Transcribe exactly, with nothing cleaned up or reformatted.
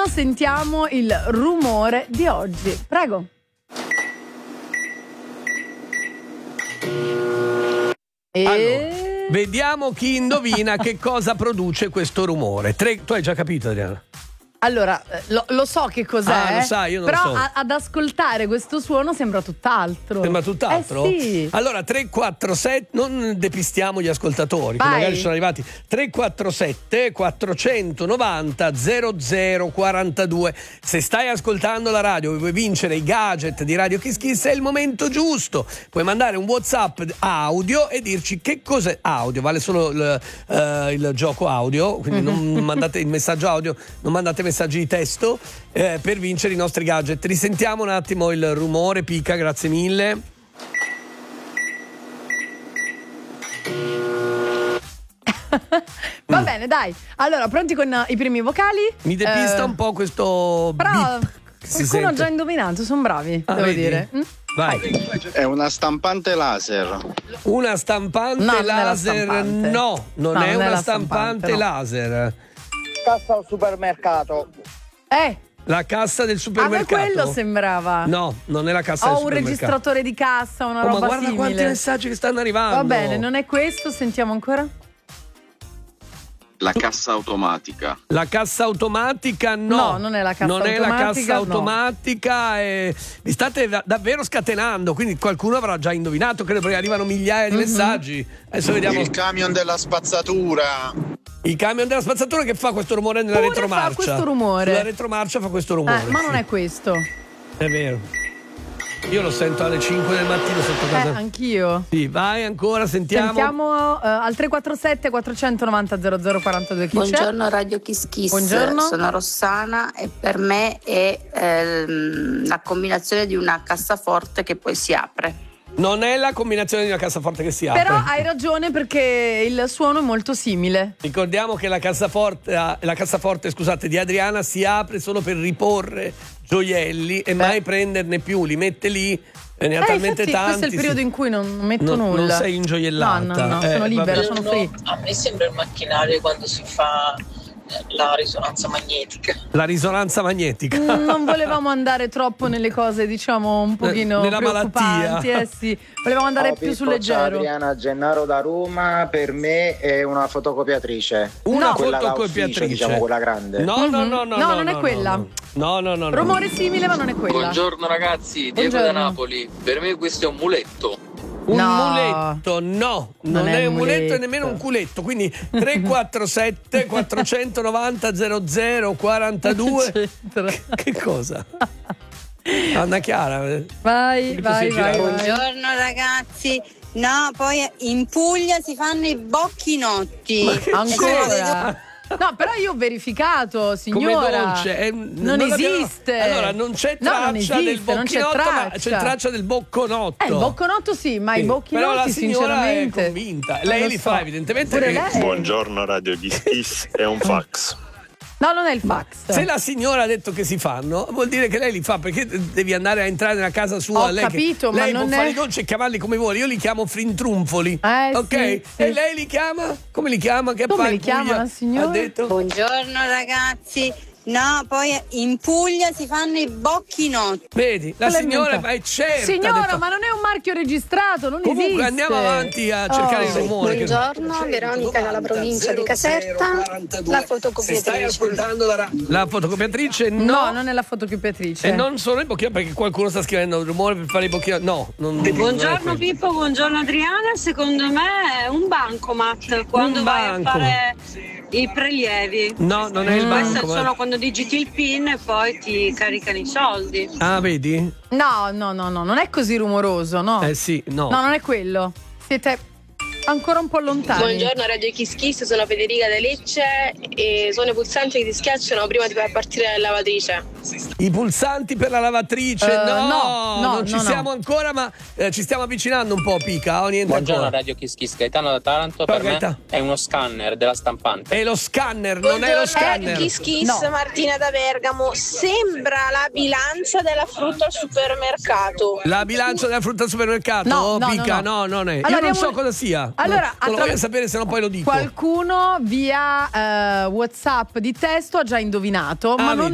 suono sentiamo il rumore di oggi. Prego. E... Allora, vediamo chi indovina che cosa produce questo rumore. Tre... Tu hai già capito, Adriana? Allora, lo, lo so che cos'è, ah, lo sai, io non però lo so. a, ad ascoltare questo suono sembra tutt'altro. Sembra tutt'altro? Eh sì. Allora, tre quattro sette, non depistiamo gli ascoltatori, che Vai. magari sono arrivati. tre quattro sette quattrocentonovanta zero zero quarantadue. Se stai ascoltando la radio e vuoi vincere i gadget di Radio Kiss Kiss, è il momento giusto. Puoi mandare un WhatsApp audio e dirci che cos'è audio, vale solo il, uh, il gioco audio, quindi non mandate il messaggio audio, non mandate messaggi di testo eh, per vincere i nostri gadget. Risentiamo un attimo il rumore, Pica, grazie mille. Va mm. bene, dai. Allora, pronti con uh, i primi vocali? Mi depista eh, un po' questo però beep che si qualcuno ha sente. già indovinato, sono bravi, Ah, devo vedi? dire. Mm? Vai. È una stampante laser. Una stampante No, non è la laser? stampante. No, non No, è non è una la stampante, stampante, no. laser. Cassa al supermercato. Eh, La cassa del a me supermercato? quello sembrava. No, non è la cassa Ho del un supermercato. registratore di cassa, una Oh, roba ma guarda simile. quanti messaggi che stanno arrivando. Va bene, non è questo, sentiamo ancora. La cassa automatica. La cassa automatica no. No, non è la cassa non è la automatica, cassa no. automatica e vi state da- davvero scatenando, quindi qualcuno avrà già indovinato, credo, perché arrivano migliaia di Mhm. messaggi. Adesso vediamo Il camion della spazzatura. il camion della spazzatura che fa questo rumore nella Pure retromarcia. fa questo rumore. Sulla retromarcia fa questo rumore. Eh, ma non sì. è questo. È vero. Io lo sento alle cinque del mattino sotto Eh, casa. anch'io. Sì, vai ancora, sentiamo. Sentiamo uh, al tre quattro sette quattrocentonovanta zero zero quarantadue. Chi Buongiorno Radio Kiss Kiss. Buongiorno. Sono Rossana e per me è ehm, la combinazione di una cassaforte che poi si apre. Non è la combinazione di una cassaforte che si c'è? apre. Però hai ragione perché il suono è molto simile. Ricordiamo che la cassaforte, la cassaforte scusate, di Adriana si apre solo per riporre gioielli e mai prenderne più, li mette lì e ne ha Eh, talmente infatti, tanti. questo è il periodo sì. in cui non metto Non- nulla. non sei ingioiellata. No, no, no, Eh, sono libera, vabbè. sono free. A me sembra il macchinario quando si fa la risonanza magnetica. La risonanza magnetica. Mm, Non volevamo andare troppo nelle cose, diciamo, un pochino Nella preoccupanti, malattia. eh sì. Volevamo andare Ciao, più sul Pippo, ciao leggero. Adriana, Gennaro da Roma, per me è una fotocopiatrice. Una No. Quella da fotocopiatrice. ufficio, diciamo, quella grande. No, no, no, Mhm. no, No, no, non è no, quella. No, no, no, no, no. Rumore simile, ma non è quella. Buongiorno ragazzi, Diego Buongiorno. da Napoli. Per me questo è un muletto. Un No. muletto, no, non, Non è, è un un muletto e muletto. nemmeno un culetto. Quindi tre quattro sette quattrocentonovanta zero zero quarantadue. C'entra. Che cosa? Anna Chiara. Vai, Tu vai, sei vai, girata. vai. Buongiorno ragazzi. No, poi in Puglia si fanno i bocchinotti. Ancora? No, però io ho verificato, Come signora. dolce. è- non, l'abbiamo- esiste. Allora, non c'è No, traccia non esiste, del non c'è bocchinotto, ma traccia. c'è traccia del bocconotto. Eh, il bocconotto sì, ma Sì, i bocchinotti però la signora sinceramente è convinta. non Lei lo li so. fa, evidentemente. Pure che- lei. Buongiorno Radio Kiss Kiss, è un fax. No, non è il fax. Se la signora ha detto che si fanno, vuol dire che lei li fa, perché devi andare a entrare nella casa sua. Ho lei che- capito, ma lei non può è- fare i dolci e chiamarli come vuole. Io li chiamo frintrunfoli. Eh, ok? sì, sì. E lei li chiama? Come li chiama? Che Come fa li in chiama Puglia? la signora? Ha detto? Buongiorno ragazzi. No, poi in Puglia si fanno i bocchinotti. Vedi, la Quella è signora inventata. è certa. Signora, ha detto- ma non è un marchio registrato, non Comunque esiste. andiamo avanti a cercare Oh. il rumore. che- Buongiorno, Veronica dalla provincia di Caserta, la fotocopiatrice. la, la fotocopiatrice no. No, non è la fotocopiatrice. E non solo i bocchinotti, perché qualcuno sta scrivendo il rumore per fare i bocchinotti. No, non, non è Buongiorno quello. Pippo, buongiorno Adriana. Secondo me è un bancomat quando Un vai banco. a fare i prelievi. No, non è il Questo banco. è solo quando digiti il PIN e poi ti caricano i soldi. Ah, vedi? No, no, no, no, non è così rumoroso, no. Eh sì, no. No, non è quello. Siete ancora un po' lontani. Buongiorno Radio Kiss Kiss, sono Federica da Lecce e sono i pulsanti che ti schiacciano prima di far partire la lavatrice. I pulsanti per la lavatrice, Eh, no, no, no, non ci no, siamo no. ancora, ma eh, ci stiamo avvicinando un po', Pica. O niente Buongiorno ancora. Radio Kiss Kiss, Gaetano da Taranto. Ciao, Per me Gaetano. è uno scanner della stampante. È lo scanner, non è lo scanner. Kiss Kiss, No. Martina da Bergamo. Sembra la bilancia della frutta al supermercato. La bilancia della frutta al supermercato? No, no, Pica, no, no, non è. Allora, Io non so diamo- cosa sia. Allora, non lo attra- voglio sapere, se no poi lo dico. Qualcuno via eh, WhatsApp di testo ha già indovinato, Ah, ma non